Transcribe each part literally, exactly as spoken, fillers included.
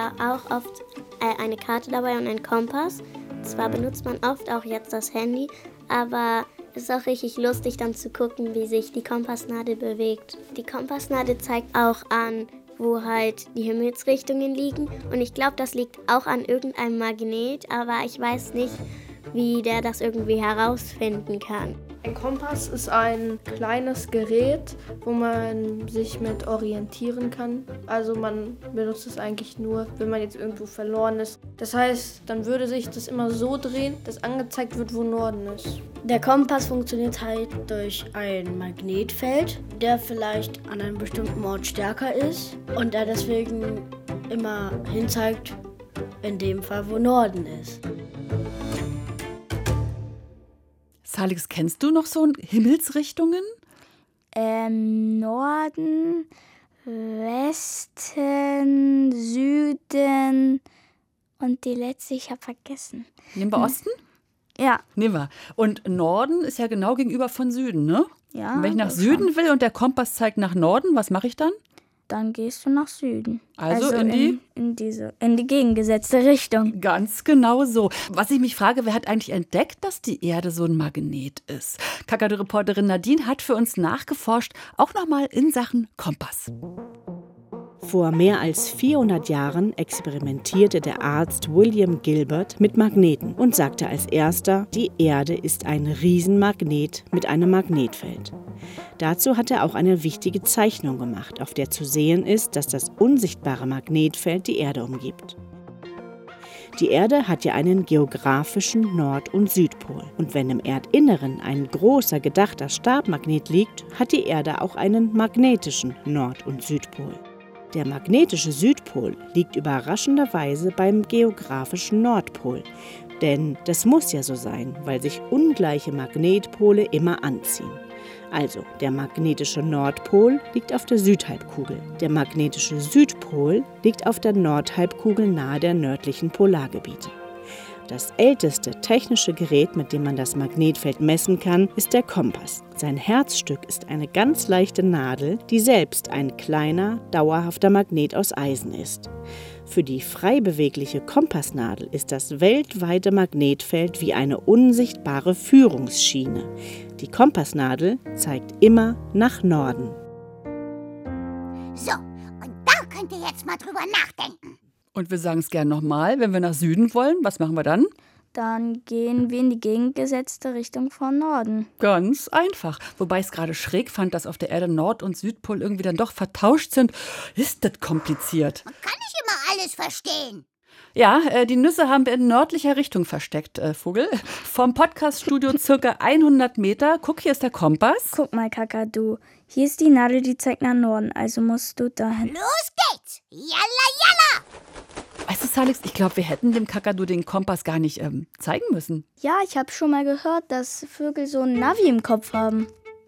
aber auch oft äh, eine Karte dabei und einen Kompass. Zwar benutzt man oft auch jetzt das Handy, aber es ist auch richtig lustig dann zu gucken, wie sich die Kompassnadel bewegt. Die Kompassnadel zeigt auch an, wo halt die Himmelsrichtungen liegen. Und ich glaube, das liegt auch an irgendeinem Magnet, aber ich weiß nicht, wie der das irgendwie herausfinden kann. Ein Kompass ist ein kleines Gerät, wo man sich mit orientieren kann. Also man benutzt es eigentlich nur, wenn man jetzt irgendwo verloren ist. Das heißt, dann würde sich das immer so drehen, dass angezeigt wird, wo Norden ist. Der Kompass funktioniert halt durch ein Magnetfeld, der vielleicht an einem bestimmten Ort stärker ist und der deswegen immer hinzeigt, in dem Fall, wo Norden ist. Salix, kennst du noch so Himmelsrichtungen? Ähm, Norden, Westen, Süden und die letzte, ich habe vergessen. Nehmen wir Osten? Ja. Nehmen wir. Und Norden ist ja genau gegenüber von Süden, ne? Ja. Und wenn ich nach Süden will und der Kompass zeigt nach Norden, was mache ich dann? Dann gehst du nach Süden. Also, also in die? In, in, diese, in die gegengesetzte Richtung. Ganz genau so. Was ich mich frage, wer hat eigentlich entdeckt, dass die Erde so ein Magnet ist? Kakadu-Reporterin Nadine hat für uns nachgeforscht, auch nochmal in Sachen Kompass. Vor mehr als vierhundert Jahren experimentierte der Arzt William Gilbert mit Magneten und sagte als erster, die Erde ist ein Riesenmagnet mit einem Magnetfeld. Dazu hat er auch eine wichtige Zeichnung gemacht, auf der zu sehen ist, dass das unsichtbare Magnetfeld die Erde umgibt. Die Erde hat ja einen geografischen Nord- und Südpol. Und wenn im Erdinneren ein großer gedachter Stabmagnet liegt, hat die Erde auch einen magnetischen Nord- und Südpol. Der magnetische Südpol liegt überraschenderweise beim geografischen Nordpol. Denn das muss ja so sein, weil sich ungleiche Magnetpole immer anziehen. Also, der magnetische Nordpol liegt auf der Südhalbkugel. Der magnetische Südpol liegt auf der Nordhalbkugel nahe der nördlichen Polargebiete. Das älteste technische Gerät, mit dem man das Magnetfeld messen kann, ist der Kompass. Sein Herzstück ist eine ganz leichte Nadel, die selbst ein kleiner, dauerhafter Magnet aus Eisen ist. Für die frei bewegliche Kompassnadel ist das weltweite Magnetfeld wie eine unsichtbare Führungsschiene. Die Kompassnadel zeigt immer nach Norden. So, und da könnt ihr jetzt mal drüber nachdenken. Und wir sagen es gern nochmal, wenn wir nach Süden wollen, was machen wir dann? Dann gehen wir in die gegengesetzte Richtung von Norden. Ganz einfach. Wobei ich es gerade schräg fand, dass auf der Erde Nord- und Südpol irgendwie dann doch vertauscht sind. Ist das kompliziert. Man kann nicht immer alles verstehen. Ja, äh, die Nüsse haben wir in nördlicher Richtung versteckt, äh, Vogel. Vom Podcaststudio circa hundert Meter. Guck, hier ist der Kompass. Guck mal, Kakadu. Hier ist die Nadel, die zeigt nach Norden. Also musst du dahin. Los geht's! Jalla, jalla! Weißt du, Salix, ich glaube, wir hätten dem Kakadu den Kompass gar nicht ähm, zeigen müssen. Ja, ich habe schon mal gehört, dass Vögel so ein Navi im Kopf haben.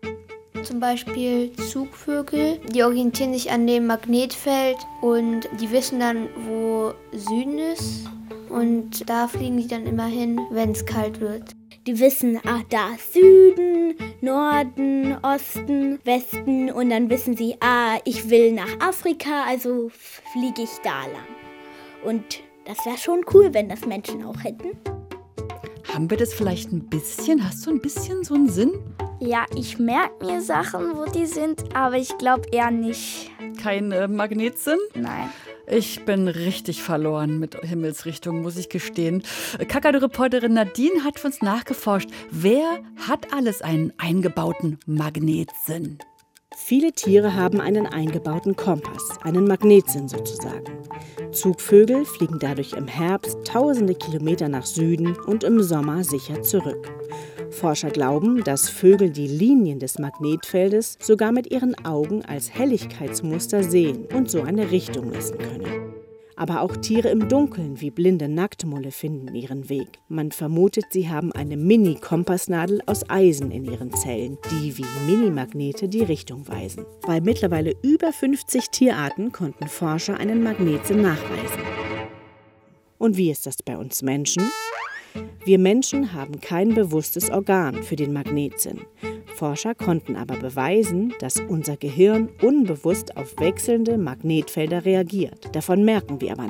Zum Beispiel Zugvögel, die orientieren sich an dem Magnetfeld und die wissen dann, wo Süden ist. Und da fliegen die dann immer hin, wenn es kalt wird. Die wissen, ah, da ist Süden, Norden, Osten, Westen und dann wissen sie, ah, ich will nach Afrika, also fliege ich da lang. Und das wäre schon cool, wenn das Menschen auch hätten. Haben wir das vielleicht ein bisschen? Hast du ein bisschen so einen Sinn? Ja, ich merke mir Sachen, wo die sind, aber ich glaube eher nicht. Kein äh, Magnetsinn? Nein. Ich bin richtig verloren mit Himmelsrichtung, muss ich gestehen. Kakadu-Reporterin Nadine hat für uns nachgeforscht. Wer hat alles einen eingebauten Magnetsinn? Viele Tiere haben einen eingebauten Kompass, einen Magnetsinn sozusagen. Zugvögel fliegen dadurch im Herbst tausende Kilometer nach Süden und im Sommer sicher zurück. Forscher glauben, dass Vögel die Linien des Magnetfeldes sogar mit ihren Augen als Helligkeitsmuster sehen und so eine Richtung messen können. Aber auch Tiere im Dunkeln wie blinde Nacktmulle finden ihren Weg. Man vermutet, sie haben eine Mini-Kompassnadel aus Eisen in ihren Zellen, die wie Mini-Magnete die Richtung weisen. Bei mittlerweile über fünfzig Tierarten konnten Forscher einen Magnetsinn nachweisen. Und wie ist das bei uns Menschen? Wir Menschen haben kein bewusstes Organ für den Magnetsinn. Forscher konnten aber beweisen, dass unser Gehirn unbewusst auf wechselnde Magnetfelder reagiert. Davon merken wir aber